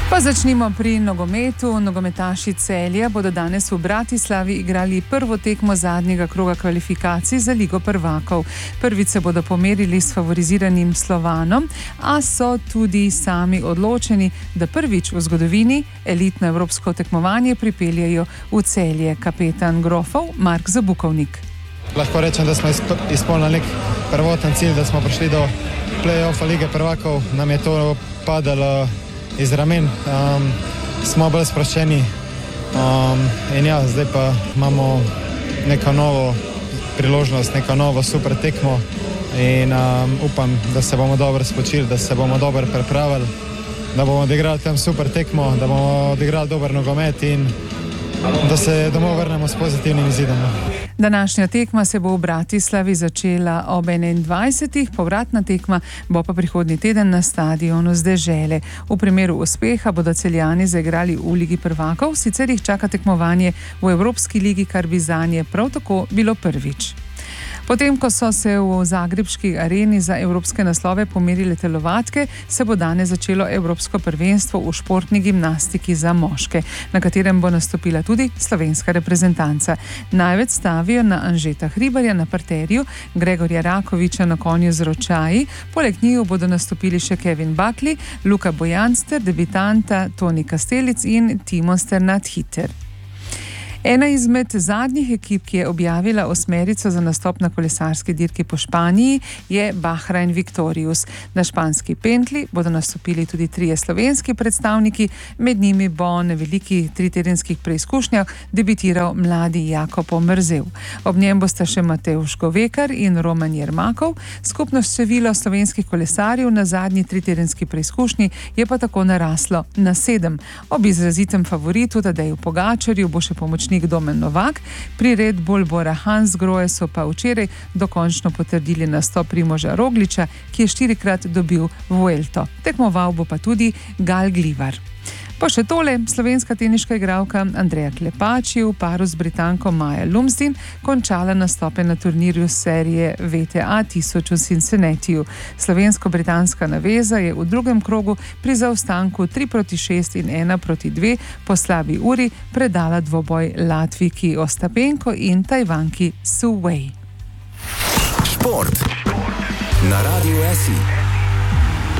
Pa začnimo pri nogometu. Nogometaši Celja bodo danes v Bratislavi igrali prvo tekmo zadnjega kroga kvalifikacij za Ligo prvakov. Prvič se bodo pomerili s favoriziranim Slovanom, a so tudi sami odločeni, da prvič v zgodovini elitno evropsko tekmovanje pripeljejo v Celje. Kapetan Grofov Mark Zabukovnik. Lahko rečem, da smo izpolnili nek prvoten cilj, da smo prišli do play-offa Lige prvakov. Nam je to padalo iz ramen, smo bolj sproščeni in ja, zdaj pa imamo neko novo priložnost, neko novo super tekmo in upam, da se bomo dobro spočili, da se bomo dobro pripravili, da bomo odigrali tam super tekmo, da bomo odigrali dober nogomet in da se domov vrnemo s pozitivnim izidom. Današnja tekma se bo v Bratislavi začela ob 21. Povratna tekma bo pa prihodnji teden na stadionu z Dežele. V primeru uspeha bodo Celjani zaigrali v Ligi prvakov, sicer jih čaka tekmovanje v Evropski ligi, kar bi zanje prav tako bilo prvič. Potem, ko so se v zagrebški areni za evropske naslove pomerile telovadke, se bo danes začelo Evropsko prvenstvo v športni gimnastiki za moške, na katerem bo nastopila tudi slovenska reprezentanca. Največ stavijo na Anžeta Hribarja na parterju, Gregorja Rakoviča na konju z ročaji, poleg njiju bodo nastopili še Kevin Buckley, Luka Bojanster, debitanta Toni Kastelic in Timo Sternat-Hiter. Ena izmed zadnjih ekip, ki je objavila osmerico za nastop na kolesarski dirki po Španiji, je Bahrain Victorious. Na španski pentli bodo nastopili tudi 3 slovenski predstavniki, med njimi bo na velikih 3-tedenskih preizkušnjah debitiral mladi Jakob Omerzel. Ob njem bosta še Matevž Govekar in Roman Jermakov. Skupno število slovenskih kolesarjev na zadnji 3-tedenski preizkušnji je pa tako naraslo na 7. Ob izrazitem favoritu Tadeju Pogačarju bo še pomočnik Domen Novak, pri Red Bull Bora Hansgrohe so pa včeraj dokončno potrdili nastop Primoža Rogliča, ki je 4-krat dobil Vuelto. Tekmoval bo pa tudi Gal Glivar. Pa še tole, slovenska teniška igralka Andreja Klepač je v paru z Britanko Maja Lumsden končala nastope na turnirju serije VTA 1000 v Cincinnatiju. Slovensko-britanska naveza je v drugem krogu pri zaostanku 3-6 in 1-2 po slabi uri predala dvoboj Latvijki Ostapenko in Tajvanki Su Wei. Šport na Radiu SI.